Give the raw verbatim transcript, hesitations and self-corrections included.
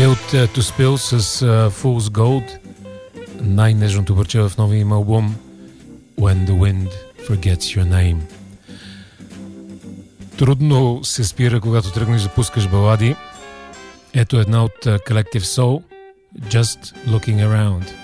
To Spill с uh, Fool's Gold, най-нежното парче в новия им албум When the Wind Forgets Your Name. Трудно се спира, когато тръгнеш да пускаш балади. Ето една от uh, Collective Soul, Just Looking Around.